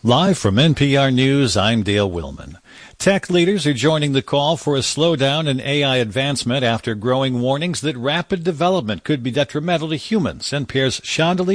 Live from NPR News, I'm Dale Willman. Tech leaders are joining the call for a slowdown in AI advancement after growing warnings that rapid development could be detrimental to humans. NPR's Chandali